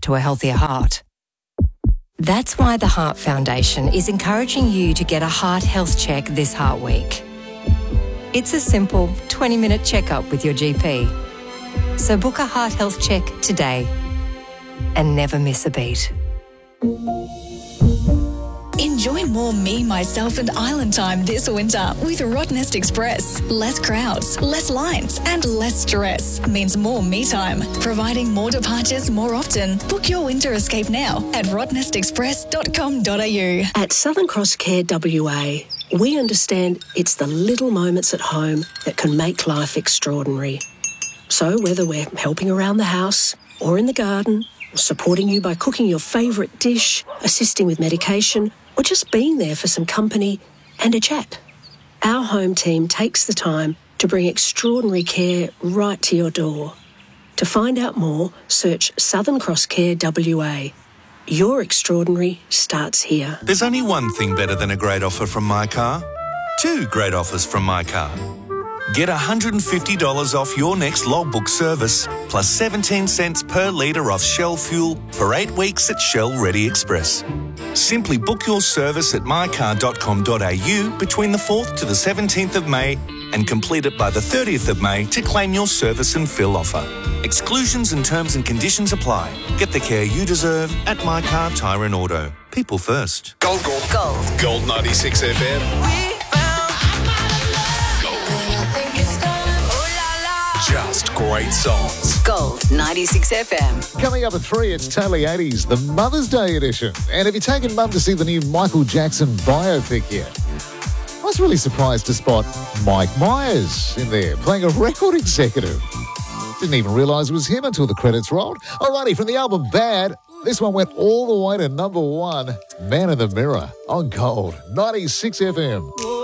to a healthier heart. That's why the Heart Foundation is encouraging you to get a heart health check this Heart Week. It's a simple 20-minute checkup with your GP. So book a heart health check today and never miss a beat. Enjoy more me, myself and island time this winter with Rottnest Express. Less crowds, less lines and less stress means more me time. Providing more departures more often. Book your winter escape now at rottnestexpress.com.au. At Southern Cross Care WA, we understand it's the little moments at home that can make life extraordinary. So whether we're helping around the house or in the garden, supporting you by cooking your favourite dish, assisting with medication, or just being there for some company and a chat, our home team takes the time to bring extraordinary care right to your door. To find out more, search Southern Cross Care WA. Your extraordinary starts here. There's only one thing better than a great offer from My Car. Two great offers from My Car. Get $150 off your next logbook service, plus 17 cents per litre off Shell fuel for 8 weeks at Shell Ready Express. Simply book your service at mycar.com.au between the 4th to the 17th of May and complete it by the 30th of May to claim your service and fill offer. Exclusions and terms and conditions apply. Get the care you deserve at My Car Tyre and Auto. People first. Gold. Gold 96 FM. Just great songs. Gold 96 FM. Coming up at 3, it's Totally 80s, the Mother's Day edition. And have you taken Mum to see the new Michael Jackson biopic yet? I was really surprised to spot Mike Myers in there, playing a record executive. Didn't even realise it was him until the credits rolled. Alrighty, from the album Bad, this one went all the way to number 1, Man in the Mirror, on Gold 96 FM.